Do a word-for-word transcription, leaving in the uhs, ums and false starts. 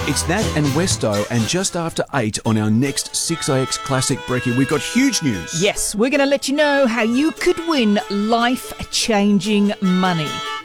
It's that and Westo, and just after eight on our next six I X Classic Brekkie, we've got huge news. Yes, we're going to let you know how you could win life-changing money.